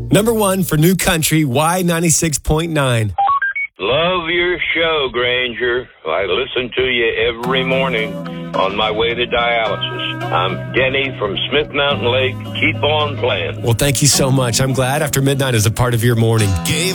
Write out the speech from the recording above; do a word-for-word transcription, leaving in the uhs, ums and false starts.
Number one for New Country, Y ninety-six point nine. Love your show, Granger. I listen to you every morning on my way to dialysis. I'm Denny from Smith Mountain Lake. Keep on playing. Well, thank you so much. I'm glad After Midnight is a part of your morning.